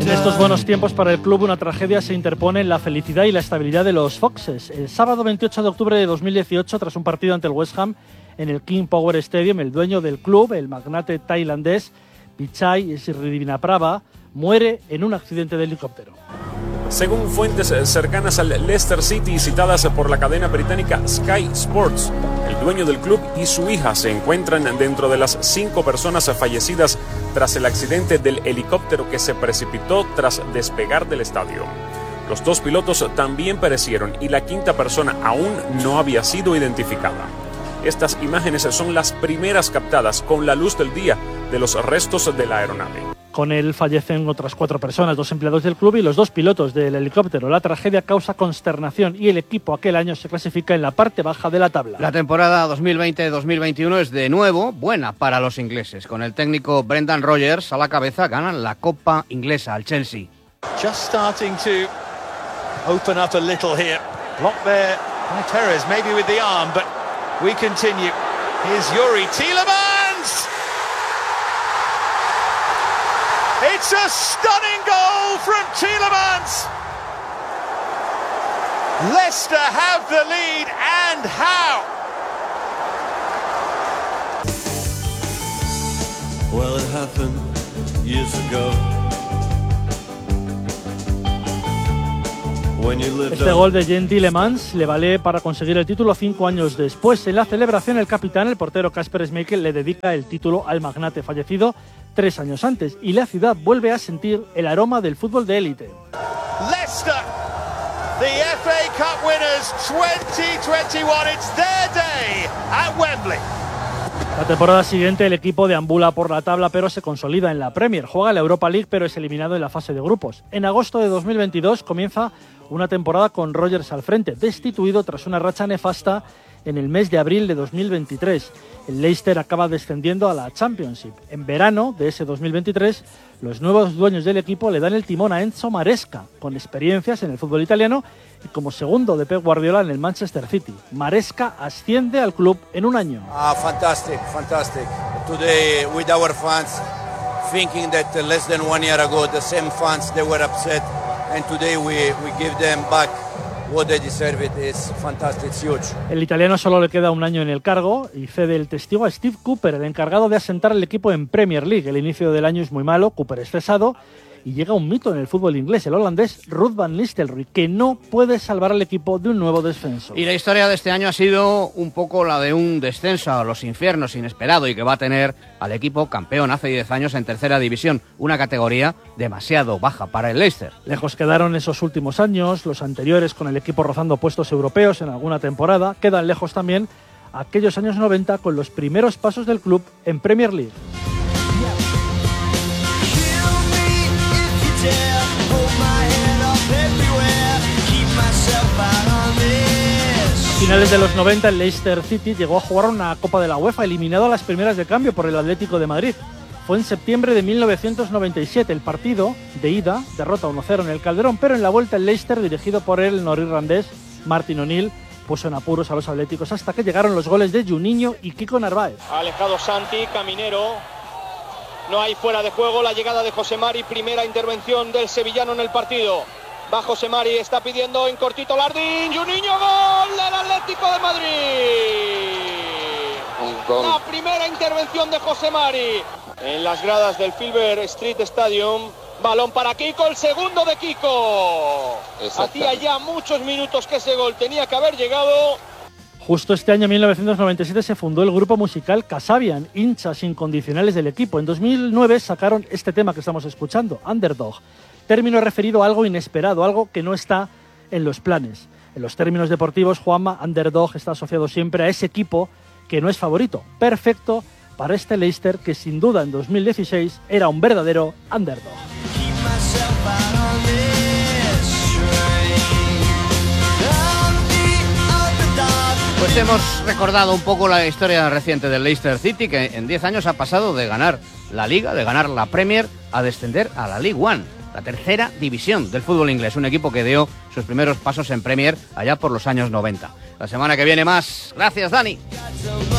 En estos buenos tiempos para el club, una tragedia se interpone en la felicidad y la estabilidad de los Foxes. El sábado 28 de octubre de 2018, tras un partido ante el West Ham en el King Power Stadium, el dueño del club, el magnate tailandés Pichai Srivinprava, muere en un accidente de helicóptero. Según fuentes cercanas al Leicester City y citadas por la cadena británica Sky Sports, el dueño del club y su hija se encuentran dentro de las 5 personas fallecidas tras el accidente del helicóptero que se precipitó tras despegar del estadio. Los 2 pilotos también perecieron y la 5ª persona aún no había sido identificada. Estas imágenes son las primeras captadas con la luz del día de los restos de la aeronave. Con él fallecen otras 4 personas, 2 empleados del club y los 2 pilotos del helicóptero. La tragedia causa consternación y el equipo aquel año se clasifica en la parte baja de la tabla. La temporada 2020-2021 es de nuevo buena para los ingleses. Con el técnico Brendan Rodgers a la cabeza ganan la Copa Inglesa al Chelsea. Just starting to open up a little here. Block there by Terres, maybe with the arm, but we continue. Here's Yuri Tielemans! It's a stunning goal from Tielemans! Leicester have the lead, and how? Well, it happened years ago. Este gol de Jen Tielemans le vale para conseguir el título 5 años después. En la celebración, el capitán, el portero Kasper Schmeichel, le dedica el título al magnate fallecido 3 años antes, y la ciudad vuelve a sentir el aroma del fútbol de élite. Leicester, the FA Cup winners 2021, it's their day at Wembley. La temporada siguiente el equipo deambula por la tabla pero se consolida en la Premier. Juega la Europa League pero es eliminado en la fase de grupos. En agosto de 2022 comienza una temporada con Rodgers al frente, destituido tras una racha nefasta en el mes de abril de 2023. El Leicester acaba descendiendo a la Championship. En verano de ese 2023, los nuevos dueños del equipo le dan el timón a Enzo Maresca, con experiencias en el fútbol italiano y como segundo de Pep Guardiola en el Manchester City. Maresca asciende al club en un año. Fantastic. Today with our fans, thinking that less than 1 year ago the same fans they were upset, and today we give them back what they deserve. It is fantastic, it's huge. El italiano solo le queda un año en el cargo y cede el testigo a Steve Cooper, el encargado de asentar el equipo en Premier League. El inicio del año es muy malo, Cooper es cesado y llega un mito en el fútbol inglés, el holandés Ruud van Nistelrooy, que no puede salvar al equipo de un nuevo descenso. Y la historia de este año ha sido un poco la de un descenso a los infiernos inesperado y que va a tener al equipo campeón hace 10 años en tercera división, una categoría demasiado baja para el Leicester. Lejos quedaron esos últimos años, los anteriores con el equipo rozando puestos europeos en alguna temporada. Quedan lejos también aquellos años 90 con los primeros pasos del club en Premier League. A finales de los 90 el Leicester City llegó a jugar una Copa de la UEFA, eliminado a las primeras de cambio por el Atlético de Madrid. Fue en septiembre de 1997 el partido de ida, derrota 1-0 en el Calderón, pero en la vuelta el Leicester, dirigido por el norirlandés Martin O'Neill, puso en apuros a los atléticos hasta que llegaron los goles de Juninho y Kiko Narváez. Alejado Santi, Caminero, no hay fuera de juego, la llegada de José Mari, primera intervención del sevillano en el partido. Va José Mari, está pidiendo en cortito Lardín, Juninho, gol del Atlético de Madrid. La primera intervención de José Mari en las gradas del Filbert Street Stadium. Balón para Kiko, el segundo de Kiko. Hacía ya muchos minutos que ese gol tenía que haber llegado. Justo este año, 1997, se fundó el grupo musical Kasabian, hinchas incondicionales del equipo. En 2009 sacaron este tema que estamos escuchando, Underdog. Término referido a algo inesperado, algo que no está en los planes. En los términos deportivos, Juanma, Underdog está asociado siempre a ese equipo que no es favorito. Perfecto para este Leicester que sin duda en 2016 era un verdadero underdog. Pues hemos recordado un poco la historia reciente del Leicester City, que en 10 años ha pasado de ganar la Liga, de ganar la Premier, a descender a la League One, la tercera división del fútbol inglés, un equipo que dio sus primeros pasos en Premier allá por los años 90. La semana que viene más. Gracias, Dani.